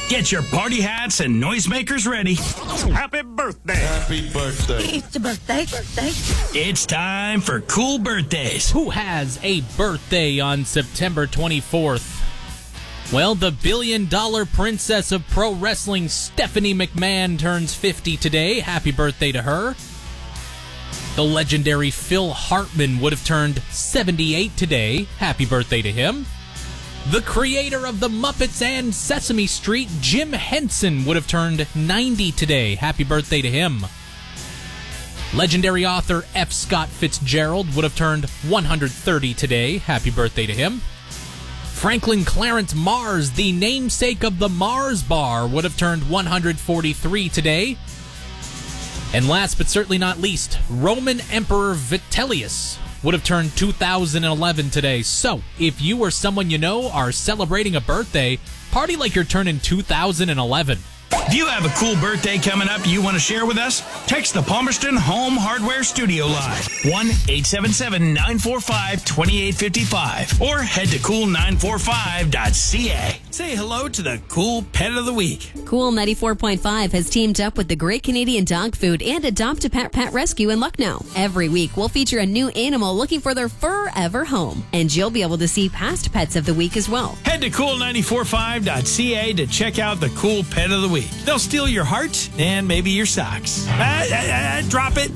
Get your party hats and noisemakers ready. Happy birthday. Happy birthday. It's a birthday. It's time for Cool Birthdays. Who has a birthday on September 24th? Well, the billion-dollar princess of pro wrestling, Stephanie McMahon, turns 50 today. Happy birthday to her. The legendary Phil Hartman would have turned 78 today. Happy birthday to him. The creator of The Muppets and Sesame Street, Jim Henson, would have turned 90 today. Happy birthday to him. Legendary author F. Scott Fitzgerald would have turned 130 today. Happy birthday to him. Franklin Clarence Mars, the namesake of the Mars Bar, would have turned 143 today. And last but certainly not least, Roman Emperor Vitellius would have turned 2011 today. So, if you or someone you know are celebrating a birthday, party like you're turning 2011. If you have a cool birthday coming up you want to share with us, text the Palmerston Home Hardware Studio line, 1-877-945-2855, or head to cool945.ca. Say hello to the cool pet of the week. Cool 94.5 has teamed up with the Great Canadian Dog Food and Adopt a Pet Pet Rescue in Lucknow. Every week, we'll feature a new animal looking for their forever home, and you'll be able to see past pets of the week as well. Head to cool945.ca to check out the cool pet of the week. They'll steal your heart and maybe your socks. Drop it.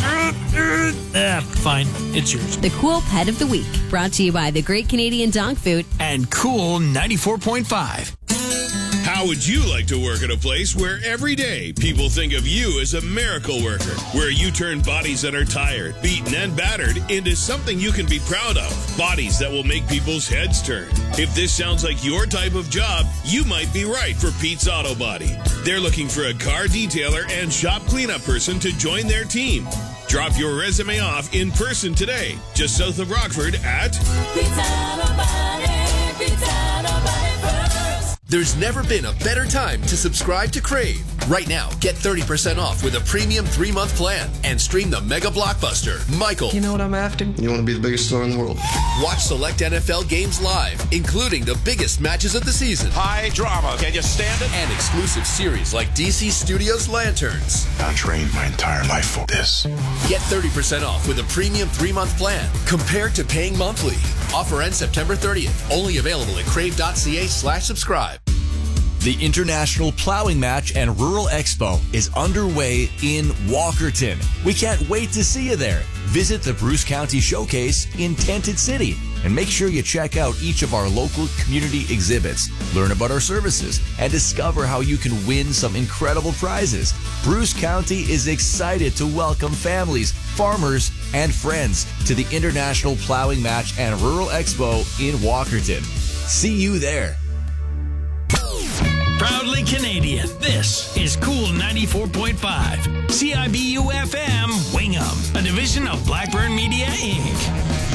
Fine, it's yours. The Cool Pet of the Week, brought to you by the Great Canadian Dog Food and Cool 94.5. How would you like to work at a place where every day people think of you as a miracle worker? Where you turn bodies that are tired, beaten, and battered into something you can be proud of. Bodies that will make people's heads turn. If this sounds like your type of job, you might be right for Pete's Auto Body. They're looking for a car detailer and shop cleanup person to join their team. Drop your resume off in person today, just south of Rockford at Pete's Auto Body, Pete's Auto Body first. There's never been a better time to subscribe to Crave. Right now, get 30% off with a premium 3-month plan and stream the mega blockbuster, Michael. You know what I'm after? You want to be the biggest star in the world. Watch select NFL games live, including the biggest matches of the season. High drama. Can you stand it? And exclusive series like DC Studios Lanterns. I trained my entire life for this. Get 30% off with a premium 3-month plan compared to paying monthly. Offer ends September 30th. Only available at crave.ca/subscribe. The International Plowing Match and Rural Expo is underway in Walkerton. We can't wait to see you there. Visit the Bruce County Showcase in Tented City and make sure you check out each of our local community exhibits, learn about our services, and discover how you can win some incredible prizes. Bruce County is excited to welcome families, farmers, and friends to the International Plowing Match and Rural Expo in Walkerton. See you there. Proudly Canadian, this is Cool 94.5. CIBU FM, Wingham, a division of Blackburn Media, Inc.